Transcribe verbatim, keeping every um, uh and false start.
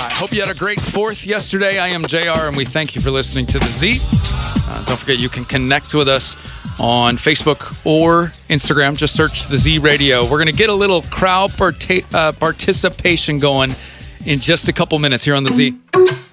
I hope you had a great fourth yesterday. I am J R, and we thank you for listening to The Z. Uh, don't forget, you can connect with us on Facebook or Instagram. Just search The Z Radio. We're going to get a little crowd parta- uh, participation going in just a couple minutes here on The Z.